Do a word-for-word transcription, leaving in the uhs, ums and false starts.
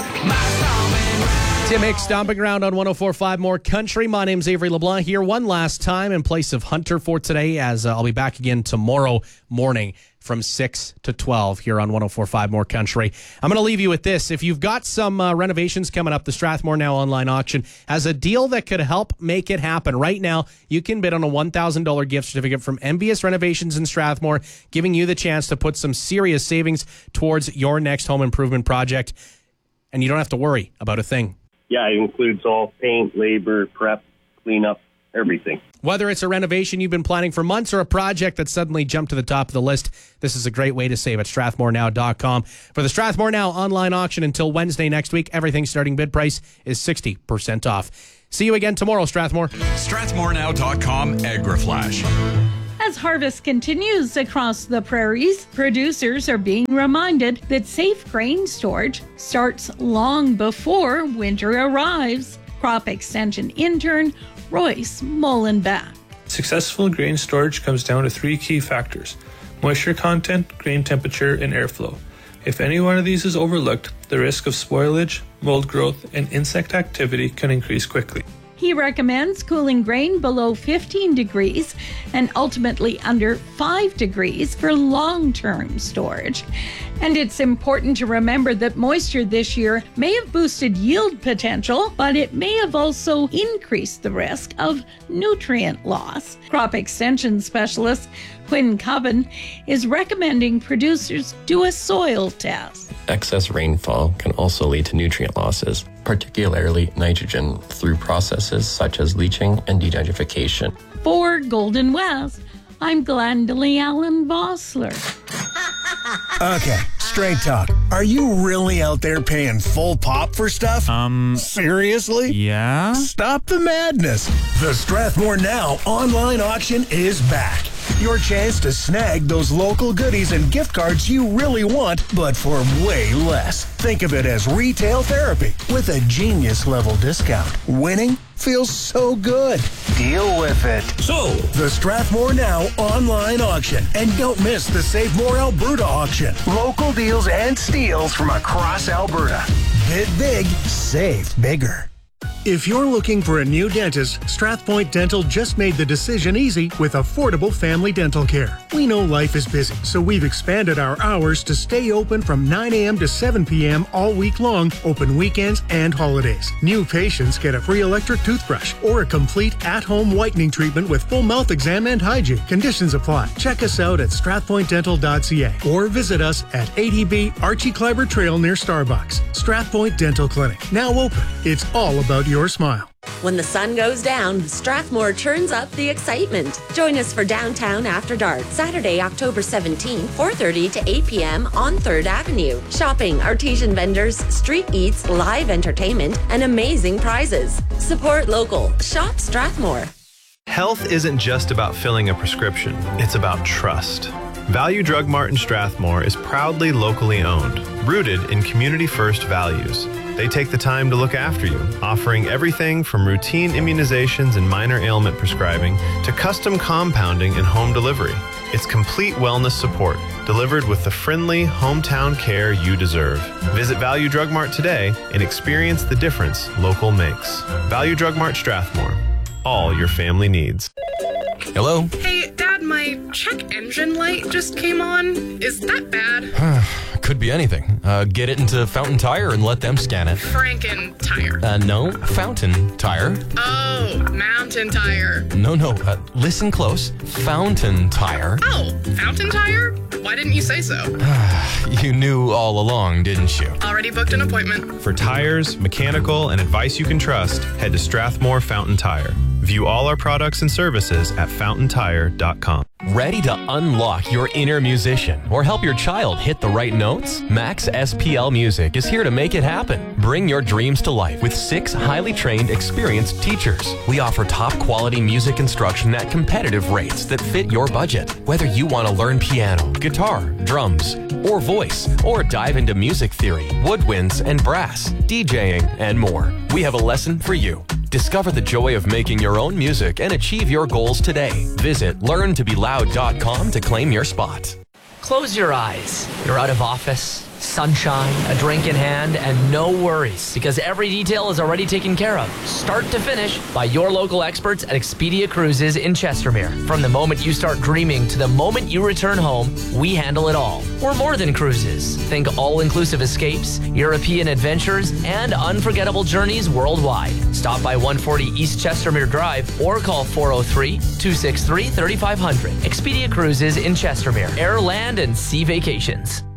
Tim Hicks, Stomping Ground on one oh four point five More Country. My name's Avery LeBlanc here one last time in place of Hunter for today, as uh, I'll be back again tomorrow morning from six to twelve here on one oh four point five More Country. I'm going to leave you with this. If you've got some uh, renovations coming up, the Strathmore Now online auction has a deal that could help make it happen. Right now, you can bid on a one thousand dollars gift certificate from Envious Renovations in Strathmore, giving you the chance to put some serious savings towards your next home improvement project. And you don't have to worry about a thing. Yeah, it includes all paint, labor, prep, cleanup, everything. Whether it's a renovation you've been planning for months or a project that suddenly jumped to the top of the list, this is a great way to save at strathmore now dot com. For the Strathmore Now online auction until Wednesday next week, everything starting bid price is sixty percent off. See you again tomorrow, Strathmore. strathmore now dot com AgriFlash. As harvest continues across the prairies, producers are being reminded that safe grain storage starts long before winter arrives. Crop Extension intern Royce Mullenbeck. Successful grain storage comes down to three key factors: moisture content, grain temperature, and airflow. If any one of these is overlooked, the risk of spoilage, mold growth, and insect activity can increase quickly. He recommends cooling grain below fifteen degrees and ultimately under five degrees for long-term storage. And it's important to remember that moisture this year may have boosted yield potential, but it may have also increased the risk of nutrient loss. Crop Extension Specialist Quinn Coven is recommending producers do a soil test. Excess rainfall can also lead to nutrient losses, particularly nitrogen, through processes such as leaching and denitrification. For Golden West, I'm Glendalee Allen Vossler. Okay, straight talk. Are you really out there paying full pop for stuff? Um, Seriously? yeah? Stop the madness. The Strathmore Now online auction is back. Your chance to snag those local goodies and gift cards you really want, but for way less. Think of it as retail therapy with a genius level discount. Winning feels so good. Deal with it. So, the Strathmore Now online auction. And don't miss the Save More Alberta auction. Local deals and steals from across Alberta. Bid big, save bigger. If you're looking for a new dentist, Strathpoint Dental just made the decision easy with affordable family dental care. We know life is busy, so we've expanded our hours to stay open from nine a.m. to seven p.m. all week long, open weekends and holidays. New patients get a free electric toothbrush or a complete at-home whitening treatment with full mouth exam and hygiene. Conditions apply. Check us out at strathpoint dental dot c a or visit us at eighty B Archie Kleiber Trail near Starbucks. Strathpoint Dental Clinic, now open. It's all about your smile. When the sun goes down, Strathmore turns up the excitement. Join us for Downtown After Dark, Saturday, October seventeenth, four thirty to eight p.m. on third Avenue. Shopping, artesian vendors, street eats, live entertainment, and amazing prizes. Support local. Shop Strathmore. Health isn't just about filling a prescription. It's about trust. Value Drug Mart in Strathmore is proudly locally owned, rooted in community-first values. They take the time to look after you, offering everything from routine immunizations and minor ailment prescribing to custom compounding and home delivery. It's complete wellness support, delivered with the friendly hometown care you deserve. Visit Value Drug Mart today and experience the difference local makes. Value Drug Mart Strathmore. All your family needs. Hello? Hey, Dad, my check engine light just came on. Is that bad? Could be anything. Uh, get it into Fountain Tire and let them scan it. Franken Tire. Uh, no, Fountain Tire. Oh, Mountain Tire. No, no, uh, listen close. Fountain Tire. Oh, Fountain Tire? Why didn't you say so? You knew all along, didn't you? Already booked an appointment. For tires, mechanical, and advice you can trust, head to Strathmore Fountain Tire. View all our products and services at fountain tire dot com. Ready to unlock your inner musician or help your child hit the right notes? Max S P L Music is here to make it happen. Bring your dreams to life with six highly trained, experienced teachers. We offer top quality music instruction at competitive rates that fit your budget. Whether you want to learn piano, guitar, drums, or voice, or dive into music theory, woodwinds and brass, DJing, and more, we have a lesson for you. Discover the joy of making your own music and achieve your goals today. Visit learn to be loud dot com to claim your spot. Close your eyes. You're out of office. sunshine, a drink in hand, and no worries because every detail is already taken care of, start to finish, by your local experts at Expedia Cruises in Chestermere. From the moment you start dreaming to the moment you return home, we handle it all. We're more than cruises. Think all-inclusive escapes, European adventures, and unforgettable journeys worldwide. Stop by one forty East Chestermere Drive or call four oh three, two six three, three five zero zero. Expedia Cruises in Chestermere. Air, land, and sea vacations.